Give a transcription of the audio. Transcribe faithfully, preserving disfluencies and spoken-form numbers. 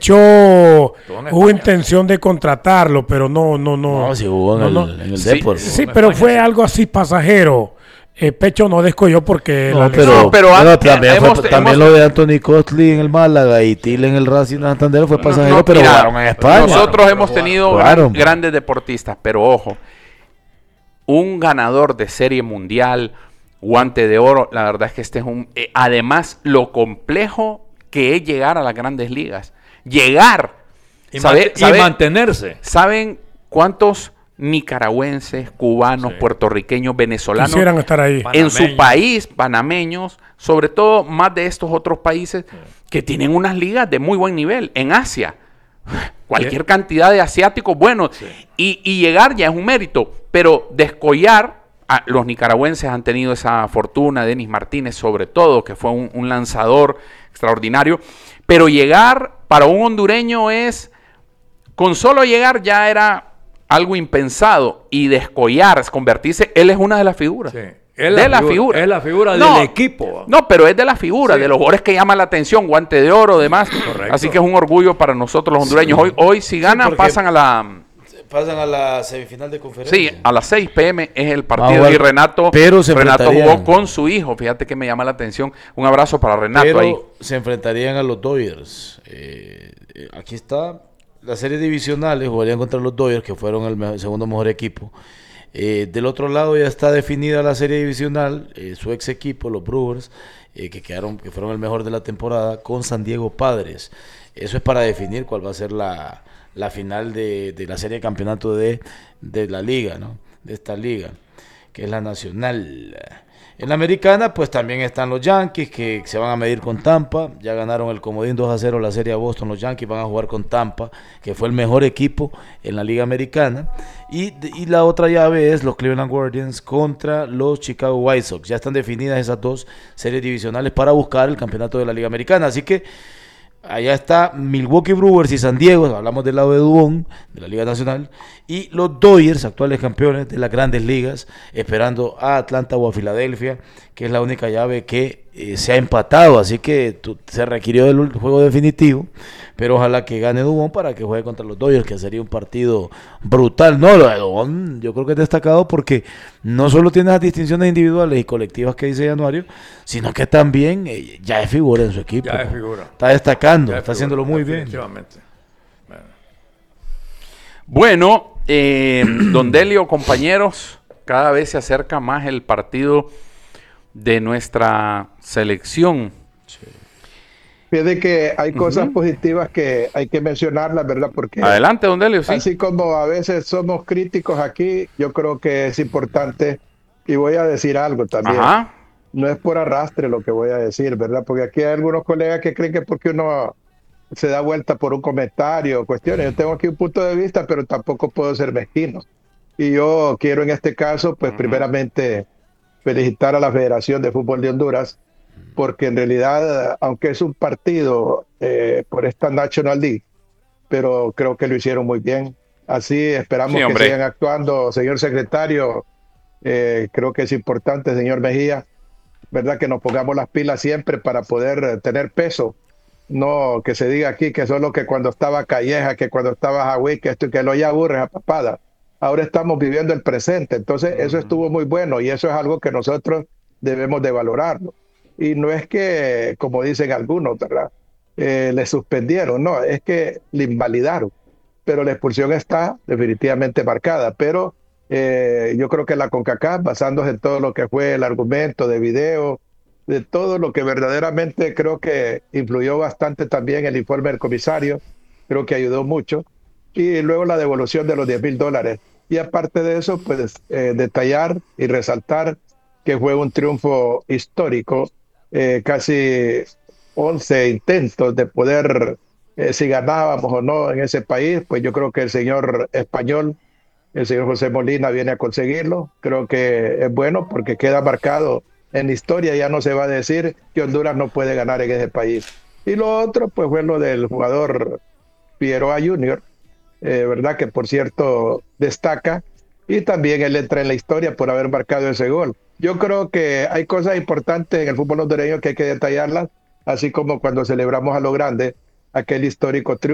Pecho hubo intención de contratarlo, pero no, no, no. No, si jugó en, no, el, no. en el Sí, Depor. sí, pero fue algo así pasajero. Eh, Pecho no descolló porque... No, la pero, lesión- No, pero bueno, an- también, hemos- fue, también hemos- lo de Anthony Costly en el Málaga y Til en el Racing de Santander fue pasajero, No, no, pero mira, jugaron en España. Nosotros Claro, hemos pero tenido jugaron. gran- grandes deportistas, pero ojo, un ganador de serie mundial, guante de oro, la verdad es que este es un... eh, además, lo complejo que es llegar a las grandes ligas. Llegar. Y, ¿Sabe- mant- y sabe- mantenerse. ¿Saben cuántos nicaragüenses, cubanos, Sí. puertorriqueños, venezolanos Quisieran estar ahí. en su Panameños. país, panameños, sobre todo más de estos otros países que tienen unas ligas de muy buen nivel? En Asia, cualquier cantidad de asiáticos buenos. Sí. Y, y llegar ya es un mérito, pero descollar, a, los nicaragüenses han tenido esa fortuna, Denis Martínez sobre todo, que fue un, un lanzador extraordinario, pero llegar para un hondureño es, con solo llegar ya era algo impensado, y descollar, convertirse, él es una de las figuras. Sí. Es de la figura. Es la figura No, del equipo. No, pero es de la figura, Sí. de los jugadores que llaman la atención, guante de oro, demás. Correcto. Así que es un orgullo para nosotros los hondureños. Hoy, hoy si ganan, porque- pasan a la... Pasan a la semifinal de conferencia. Sí, a las seis pe eme es el Va a partido. jugar, Y Renato, pero se Renato enfrentarían. jugó con su hijo. Fíjate que me llama la atención. Un abrazo para Renato Pero ahí. se enfrentarían a los Dodgers. Eh, eh, aquí está. Las series divisionales jugarían contra los Dodgers, que fueron el me- segundo mejor equipo. Eh, del otro lado ya está definida la serie divisional, eh, su ex equipo, los Brewers, eh, que quedaron, que fueron el mejor de la temporada, con San Diego Padres. Eso es para definir cuál va a ser la, la final de, de la serie de campeonato de, de la liga, ¿no? De esta liga, que es la nacional. En la americana, pues también están los Yankees, que se van a medir con Tampa. Ya ganaron el comodín dos a cero la serie a Boston. Los Yankees van a jugar con Tampa, que fue el mejor equipo en la liga americana. Y, y la otra llave es los Cleveland Guardians contra los Chicago White Sox. Ya están definidas esas dos series divisionales para buscar el campeonato de la liga americana. Así que allá está Milwaukee Brewers y San Diego, hablamos del lado de Dubón, de la Liga Nacional, y los Dodgers, actuales campeones de las grandes ligas, esperando a Atlanta o a Filadelfia, que es la única llave que eh, se ha empatado, así que tu, se requirió del juego definitivo, pero ojalá que gane Dubón para que juegue contra los Dodgers, que sería un partido brutal. No, lo de Dubón yo creo que es destacado porque no solo tiene las distinciones individuales y colectivas que dice Januario, sino que también eh, ya es figura en su equipo. Ya es figura. Está destacando, Ya es está figura, haciéndolo muy bien. definitivamente. Bueno. Bueno, eh, don Delio, compañeros, cada vez se acerca más el partido de nuestra selección. Fíjate que hay cosas positivas que hay que mencionarlas, ¿verdad? Porque Adelante, don Delio, sí. así como a veces somos críticos aquí, yo creo que es importante, y voy a decir algo también. Ajá. No es por arrastre lo que voy a decir, ¿verdad? Porque aquí hay algunos colegas que creen que porque uno se da vuelta por un comentario o cuestiones. Yo tengo aquí un punto de vista, pero tampoco puedo ser mezquino. Y yo quiero en este caso, pues Ujú. primeramente felicitar a la Federación de Fútbol de Honduras, porque en realidad, aunque es un partido eh, por esta National League, pero creo que lo hicieron muy bien. Así esperamos Sí, que hombre. sigan actuando. Señor secretario, eh, creo que es importante, señor Mejía, ¿verdad? Que nos pongamos las pilas siempre para poder eh, tener peso. No que se diga aquí que solo que cuando estaba Calleja, que cuando estaba Javi, que esto y que lo ya aburre a papada. Ahora estamos viviendo el presente. Entonces, eso estuvo muy bueno y eso es algo que nosotros debemos de valorarlo. Y no es que, como dicen algunos, ¿verdad? Eh, le suspendieron, no, es que le invalidaron. Pero la expulsión está definitivamente marcada. Pero eh, yo creo que la CONCACAF, basándose en todo lo que fue el argumento de video, de todo lo que verdaderamente creo que influyó bastante también el informe del comisario, creo que ayudó mucho. Y luego la devolución de los diez mil dólares. Y aparte de eso, pues eh, detallar y resaltar que fue un triunfo histórico, eh, casi once intentos de poder, eh, si ganábamos o no en ese país, pues yo creo que el señor español, el señor José Molina viene a conseguirlo. Creo que es bueno porque queda marcado en la historia, ya no se va a decir que Honduras no puede ganar en ese país. Y lo otro, pues fue lo del jugador Figueroa junior, eh, ¿verdad? Que por cierto destaca, y también él entra en la historia por haber marcado ese gol. Yo creo que hay cosas importantes en el fútbol hondureño que hay que detallarlas, así como cuando celebramos a lo grande aquel histórico triunfo.